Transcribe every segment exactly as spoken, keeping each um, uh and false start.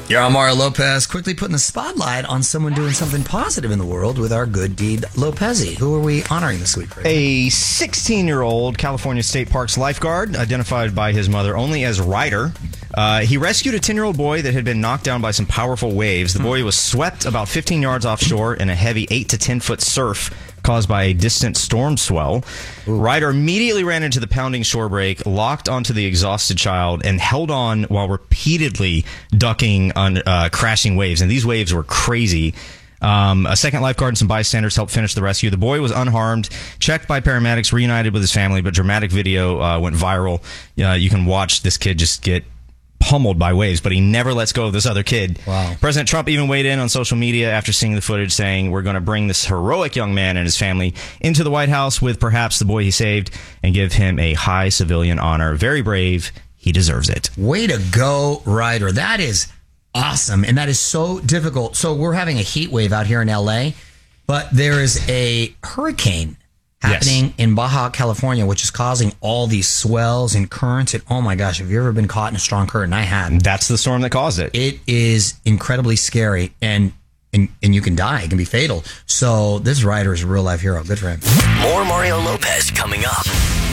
You're on Mario Lopez, quickly putting the spotlight on someone doing something positive in the world with our good deed, Lopezi. Who are we honoring this week, Ray? A sixteen-year-old California State Parks lifeguard, identified by his mother only as Ryder. Uh, he rescued a ten-year-old boy that had been knocked down by some powerful waves. The boy was swept about fifteen yards offshore in a heavy eight to ten foot surf caused by a distant storm swell. Ooh. Ryder immediately ran into the pounding shore break, locked onto the exhausted child, and held on while repeatedly ducking on uh, crashing waves. And these waves were crazy. Um, a second lifeguard and some bystanders helped finish the rescue. The boy was unharmed, checked by paramedics, reunited with his family, but dramatic video uh, went viral. Uh, you can watch this kid just get pummeled by waves, but he never lets go of this other kid. Wow. President Trump even weighed in on social media after seeing the footage, saying, "We're going to bring this heroic young man and his family into the White House with perhaps the boy he saved and give him a high civilian honor. Very brave. He deserves it." Way to go, Ryder. That is awesome, and that is so difficult. So we're having a heat wave out here in L A, but there is a hurricane happening yes. in Baja California, which is causing all these swells and currents. And oh my gosh, have you ever been caught in a strong current? I had. That's the storm that caused it. It is incredibly scary, and and, and you can die. It can be fatal. So this Ryder is a real life hero. Good for him. More Mario Lopez coming up.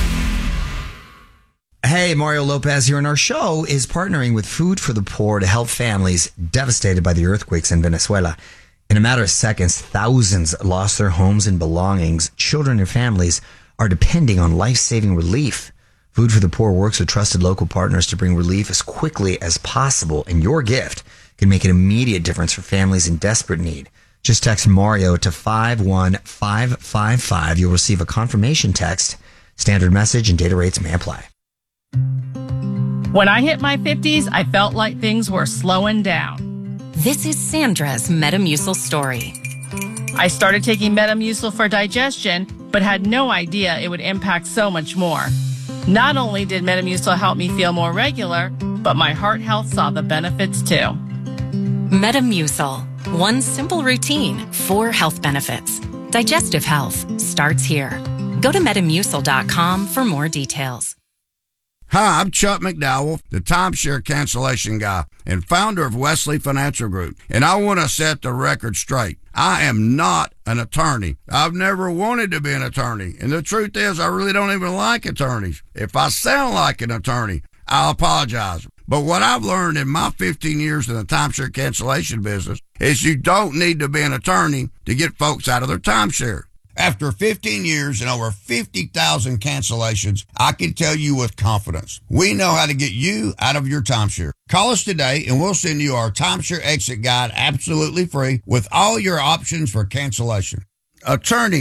Hey, Mario Lopez here, and our show is partnering with Food for the Poor to help families devastated by the earthquakes in Venezuela. In a matter of seconds, thousands lost their homes and belongings. Children and families are depending on life-saving relief. Food for the Poor works with trusted local partners to bring relief as quickly as possible, and your gift can make an immediate difference for families in desperate need. Just text Mario to five one five five five. You'll receive a confirmation text. Standard message and data rates may apply. When I hit my fifties, I felt like things were slowing down. This is Sandra's Metamucil story. I started taking Metamucil for digestion, but had no idea it would impact so much more. Not only did Metamucil help me feel more regular, but my heart health saw the benefits too. Metamucil. One simple routine, four health benefits. Digestive health starts here. Go to metamucil dot com for more details. Hi, I'm Chuck McDowell, the timeshare cancellation guy and founder of Wesley Financial Group, and I want to set the record straight. I am not an attorney. I've never wanted to be an attorney, and the truth is I really don't even like attorneys. If I sound like an attorney, I'll apologize. But what I've learned in my fifteen years in the timeshare cancellation business is you don't need to be an attorney to get folks out of their timeshare. After fifteen years and over fifty thousand cancellations, I can tell you with confidence, we know how to get you out of your timeshare. Call us today and we'll send you our timeshare exit guide absolutely free with all your options for cancellation. Attorney